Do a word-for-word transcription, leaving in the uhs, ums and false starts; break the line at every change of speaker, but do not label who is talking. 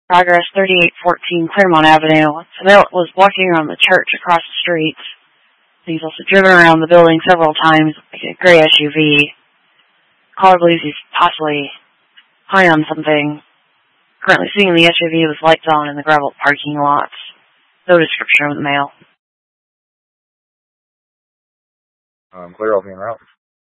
Progress thirty-eight fourteen Claremont Avenue. The male was walking around the church across the street. He's also driven around the building several times, like a gray S U V. Caller believes he's possibly high on something. Currently seeing the S U V with lights on in the gravel parking lot. No description of the male.
Um, clear, I'll be en route.